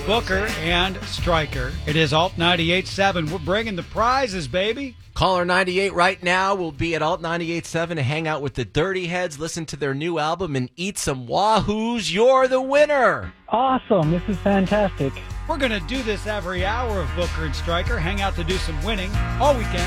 Booker and Stryker. It is Alt 98.7. We're bringing the prizes, baby. Caller 98 right now will be at Alt 98.7 to hang out with the Dirty Heads, listen to their new album, and eat some Wahoos. You're the winner. Awesome. This is fantastic. We're going to do this every hour of Booker and Stryker. Hang out to do some winning all weekend.